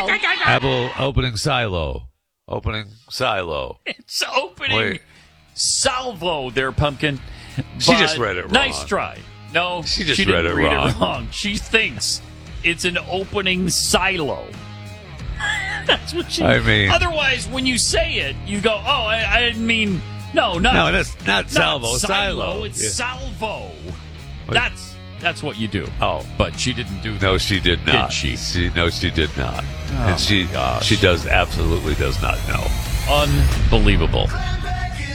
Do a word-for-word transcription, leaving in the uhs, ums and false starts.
Apple opening silo. Opening silo. It's opening Wait. salvo there, Pumpkin. She But just read it wrong. Nice try. No, She just didn't read it read wrong. it wrong. She thinks it's an opening silo. That's what she. I mean- Otherwise, when you say it, you go, "Oh, I, I didn't mean no, not No, that's not salvo. not Silo. It's Yeah. salvo. That's that's what you do. Oh. But she didn't do that. No, she did not. Did she? she no, she did not. Oh, and she my gosh. she does absolutely does not know. Unbelievable.